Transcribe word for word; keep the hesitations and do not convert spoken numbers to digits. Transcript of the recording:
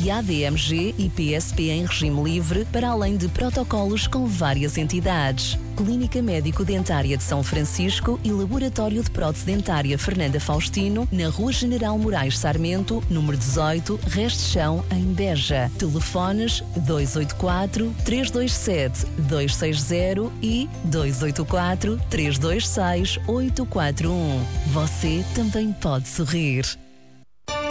e A D M G e P S P em regime livre, para além de protocolos com várias entidades. Clínica Médico-Dentária de São Francisco e Laboratório de Prótese Dentária Fernanda Faustino, na Rua General Moraes Sarmento, número dezoito, Resto Chão, em Beja. Telefones dois oito quatro, três dois sete, dois seis zero e dois oito quatro, três dois seis, oito quatro um. Você também pode sorrir.